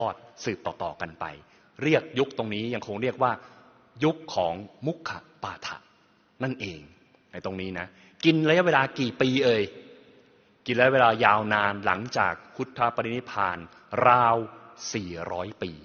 ทอดสืบต่อๆกันไปเรียกยุคตรงนี้ยังคงเรียกว่ายุคของมุขปาฐะนั่นเองในตรงนี้นะกินระยะเวลากี่ปีกินระยะเวลายาวนานหลังจากพุทธปรินิพพานราว400 ปี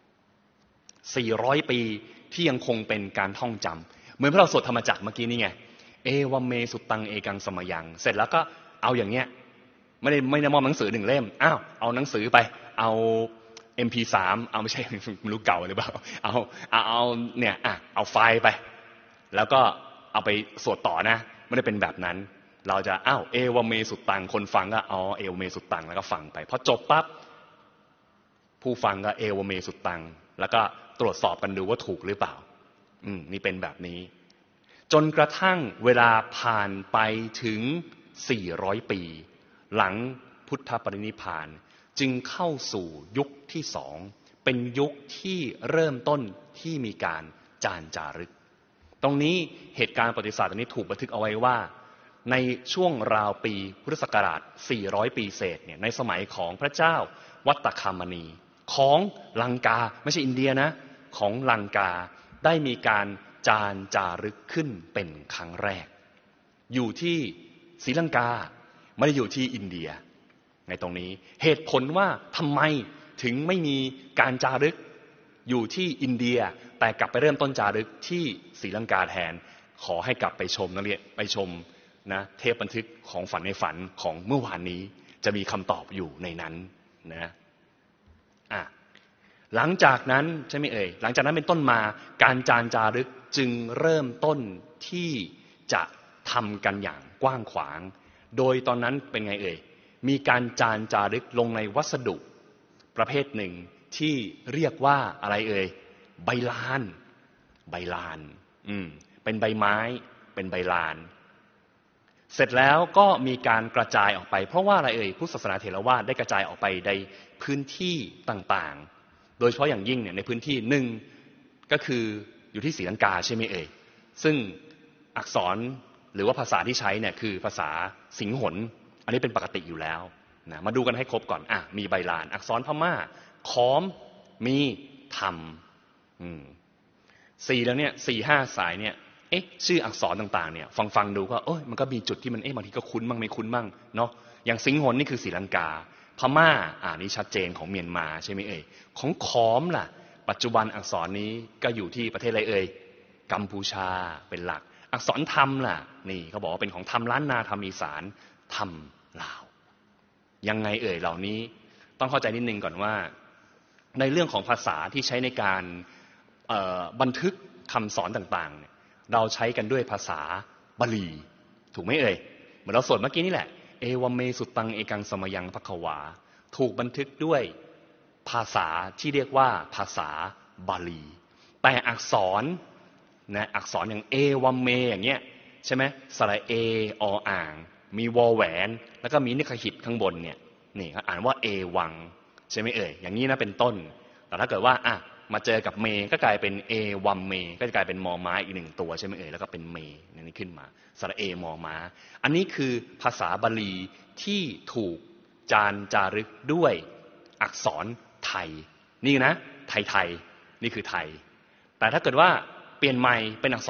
400 ปีที่ยังคงเป็นการท่องจำเหมือนพระเราสวดธรรมจักรเมื่อกี้นี่ไงเอวเมสุตังเอกังสมยังเสร็จแล้วก็เอาอย่างเงี้ยไม่ได้มอบหนังสือ1 เล่มเอาหนังสือไปเอา MP3 เอาไม่ใช่ไม่รู้เก่าหรือเปล่าเอาเนี่ยเอาไฟล์ไปแล้วก็เอาไปสวดต่อนะไม่ได้เป็นแบบนั้นเราจะเอวเมสุตังคนฟังก็เอวเมสุตังแล้วก็ฟังไปพอจบปั๊บผู้ฟังก็เอวเมสุตังแล้วก็ตรวจสอบกันดูว่าถูกหรือเปล่านี่เป็นแบบนี้จนกระทั่งเวลาผ่านไปถึง400 ปีหลังพุทธปรินิพพานจึงเข้าสู่ยุคที่2เป็นยุคที่เริ่มต้นที่มีการจารึกตรงนี้เหตุการณ์ประวัติศาสตร์นี้ถูกบันทึกเอาไว้ว่าในช่วงราวปีพุทธศักราช400 ปีเศษเนี่ยในสมัยของพระเจ้าวัตตคามณีของลังกาไม่ใช่อินเดียนะของลังกาได้มีการจารึกขึ้นเป็นครั้งแรกอยู่ที่ศรีลังกาไม่ได้อยู่ที่อินเดียในตรงนี้เหตุผลว่าทำไมถึงไม่มีการจารึกอยู่ที่อินเดียแต่กลับไปเริ่มต้นจารึกที่ศรีลังกาแทนขอให้กลับไปชมนักเรียนไปชมนะเทปบันทึกของฝันในฝันของเมื่อวานนี้จะมีคำตอบอยู่ในนั้นนะหลังจากนั้นใช่ไหมหลังจากนั้นเป็นต้นมาการจารึกจึงเริ่มต้นที่จะทำกันอย่างกว้างขวางโดยตอนนั้นเป็นไงมีการจารึกลงในวัสดุประเภทหนึ่งที่เรียกว่าอะไรใบลานเป็นใบไม้เป็นใบลานเสร็จแล้วก็มีการกระจายออกไปเพราะว่าอะไรพุทธศาสนาเถรวาทได้กระจายออกไปในพื้นที่ต่างๆโดยเฉพาะอย่างยิ่งเนี่ยในพื้นที่หนึ่งก็คืออยู่ที่ศรีลังกาใช่ไหมซึ่งอักษรหรือว่าภาษาที่ใช้เนี่ยคือภาษาสิงหนอันนี้เป็นปกติอยู่แล้วนะมาดูกันให้ครบก่อนมีใบลานอักษรพม่าค้อมมีธรรมแล้วเนี่ย4-5 สายเนี่ยชื่ออักษรต่างๆเนี่ยฟังดูก็มันก็มีจุดที่มันบางทีก็คุ้นบ้างไม่คุ้นบ้างเนาะอย่างสิงหนนี่คือศรีลังกาพม่านี่ชัดเจนของเมียนมาใช่ไหมของค้อมล่ะปัจจุบันอักษรนี้ก็อยู่ที่ประเทศอะไรกัมพูชาเป็นหลักอักษรธรรมล่ะนี่เขาบอกว่าเป็นของธรรมล้านนาธรรมอีสานธรรมลาวยังไงเหล่านี้ต้องเข้าใจนิดนึงก่อนว่าในเรื่องของภาษาที่ใช้ในการบันทึกคำสอนต่างๆเนี่ยเราใช้กันด้วยภาษาบาลีถูกไหมเหมือนเราสวดเมื่อกี้นี่แหละเอวเมสุตังเอกังสมยังภควาถูกบันทึกด้วยภาษาที่เรียกว่าภาษาบาลีแต่อักษรนะอักษรอย่างเอวเมอย่างเงี้ยใช่ไหมสระเออ่างมีวอแหวนแล้วก็มีนิคหิตข้างบนเนี่ยนี่อ่านว่าเอวังใช่ไหมอย่างนี้นะเป็นต้นแต่ถ้าเกิดว่ามาเจอกับเมก็กลายเป็นเอวัมเมก็จะกลายเป็นมอม้าอีก1 ตัวใช่ไหมแล้วก็เป็นเมนี่ขึ้นมาสระเอมอม้าอันนี้คือภาษาบาลีที่ถูกจารึกด้วยอักษรไทยนี่นะไทยนี่คือไทยแต่ถ้าเกิดว่าเปลี่ยนใหม่เป็นอักษร